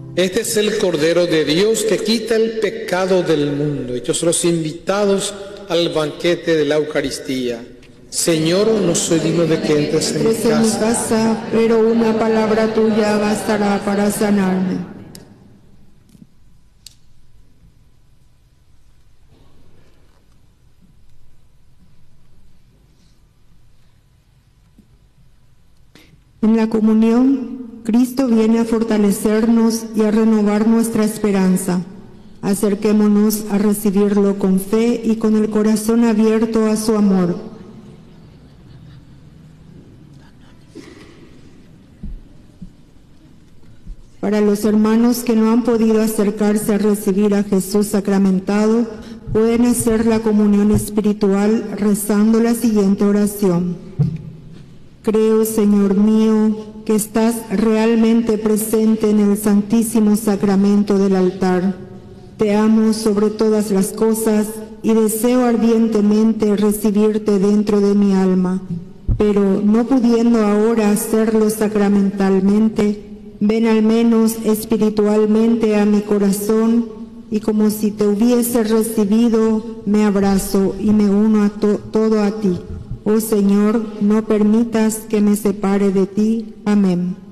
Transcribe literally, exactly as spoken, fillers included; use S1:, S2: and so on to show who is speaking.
S1: Este es el Cordero de Dios que quita el pecado del mundo. Hechos los invitados al banquete de la Eucaristía. Señor, no soy digno de que entres en mi
S2: Entres en mi
S1: casa,
S2: casa, pero una palabra tuya bastará para sanarme. En la comunión, Cristo viene a fortalecernos y a renovar nuestra esperanza. Acerquémonos a recibirlo con fe y con el corazón abierto a su amor. Para los hermanos que no han podido acercarse a recibir a Jesús sacramentado, pueden hacer la comunión espiritual rezando la siguiente oración. Creo, Señor mío, que estás realmente presente en el Santísimo Sacramento del altar. Te amo sobre todas las cosas y deseo ardientemente recibirte dentro de mi alma. Pero no pudiendo ahora hacerlo sacramentalmente, ven al menos espiritualmente a mi corazón y como si te hubiese recibido, me abrazo y me uno a to- todo a ti. Oh Señor, no permitas que me separe de ti. Amén.